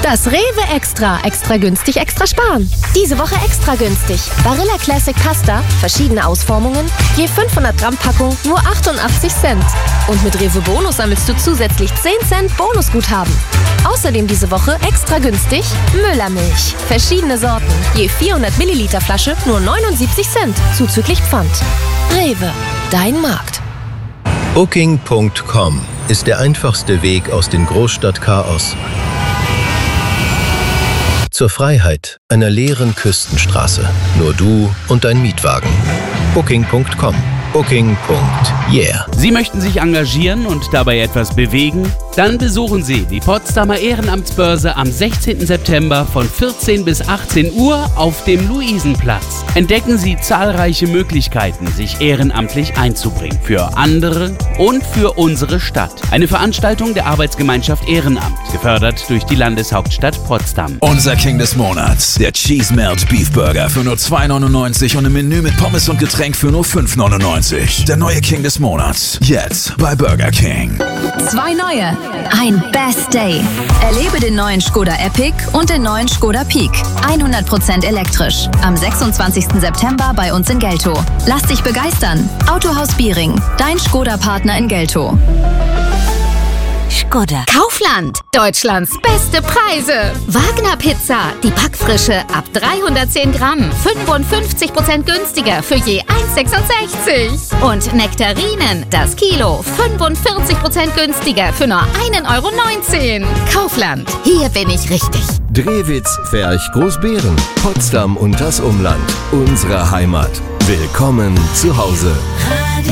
Das Rewe Extra. Extra günstig, extra sparen. Diese Woche extra günstig. Barilla Classic Pasta, verschiedene Ausformungen, je 500 Gramm Packung, nur 88 Cent. Und mit Rewe Bonus sammelst du zusätzlich 10 Cent Bonusguthaben. Außerdem diese Woche extra günstig Müllermilch. Verschiedene Sorten, je 400 Milliliter Flasche, nur 79 Cent, zuzüglich Pfand. Rewe, dein Markt. Booking.com ist der einfachste Weg aus dem Großstadtchaos zur Freiheit einer leeren Küstenstraße. Nur du und dein Mietwagen. Booking.com. Booking.yeah. Sie möchten sich engagieren und dabei etwas bewegen? Dann besuchen Sie die Potsdamer Ehrenamtsbörse am 16. September von 14 bis 18 Uhr auf dem Luisenplatz. Entdecken Sie zahlreiche Möglichkeiten, sich ehrenamtlich einzubringen. Für andere und für unsere Stadt. Eine Veranstaltung der Arbeitsgemeinschaft Ehrenamt, gefördert durch die Landeshauptstadt Potsdam. Unser King des Monats, der Cheese Melt Beef Burger für nur 2,99 und im Menü mit Pommes und Getränk für nur 5,99. Der neue King des Monats, jetzt bei Burger King. 2 neue, ein Best Day. Erlebe den neuen Skoda Epic und den neuen Skoda Peak. 100% elektrisch. Am 26. September bei uns in Geltow. Lass dich begeistern. Autohaus Biering, dein Skoda-Partner in Geltow. Skoda. Kaufland. Deutschlands beste Preise. Wagner Pizza. Die Backfrische ab 310 Gramm. 55% günstiger für je 1,66. Und Nektarinen. Das Kilo. 45% günstiger für nur 1,19 €. Kaufland. Hier bin ich richtig. Drewitz, Ferch, Großbeeren, Potsdam und das Umland. Unsere Heimat. Willkommen zu Hause.